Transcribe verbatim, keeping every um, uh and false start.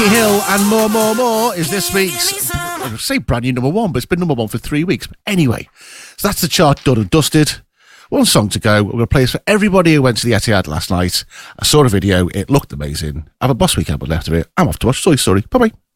Becky Hill and More, More, More is this week's, I say brand new number one, but it's been number one for three weeks. But anyway, so that's the chart done and dusted. One song to go. We're going to play this for everybody who went to the Etihad last night. I saw a video. It looked amazing. Have a boss weekend, but after it, I'm off to watch Toy Story. Bye-bye.